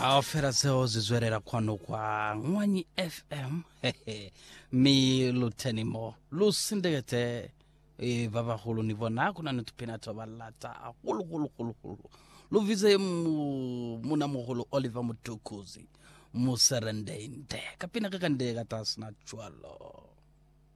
fera seo zizwerela kwano kwa Ngwanyi FM mi lutenimo lusindekete vavahulu ni vona kuna nitupina tobalata hulu luvize muna muhulu Oliver Mutukuzi muserendende kapina kakandeka tasina chwalo